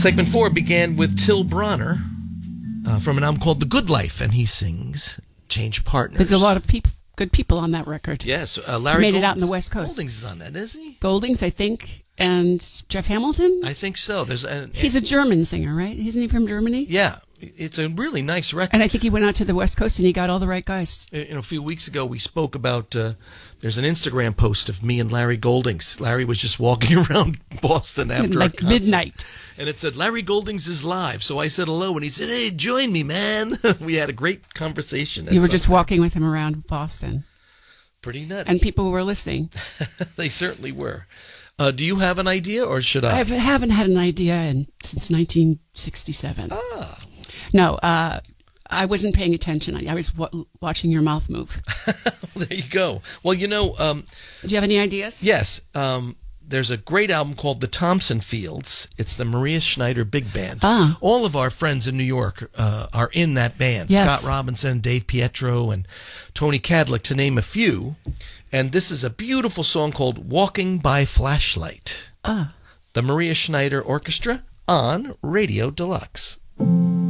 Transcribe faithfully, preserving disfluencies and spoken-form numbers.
Segment four began with Till Bronner uh, from an album called The Good Life, and he sings Change Partners. There's a lot of peop- good people on that record. Yes, uh, Larry made Goldings, it out in the West Coast. Goldings is on that, is he? Goldings, I think, and Jeff Hamilton. I think so. There's a, He's a German singer, right? Isn't he from Germany? Yeah, it's a really nice record. And I think he went out to the West Coast and he got all the right guys. You know, a few weeks ago we spoke about, uh, there's an Instagram post of me and Larry Goldings. Larry was just walking around Boston after like our concert. midnight. And it said, Larry Goldings is live. So I said hello, and he said, hey, join me, man. We had a great conversation. You were just walking with him around Boston. Pretty nutty. And people were listening. They certainly were. Uh, do you have an idea, or should I? I haven't had an idea in, since nineteen sixty-seven. Ah. No, uh, I wasn't paying attention. I, I was w- watching your mouth move. There you go. Well, you know... Um, do you have any ideas? Yes. Um, there's a great album called The Thompson Fields. It's the Maria Schneider Big Band. Ah. All of our friends in New York uh, are in that band. Yes. Scott Robinson, Dave Pietro, and Tony Cadlick, to name a few. And this is a beautiful song called Walking by Flashlight. Ah. The Maria Schneider Orchestra on Radio Deluxe.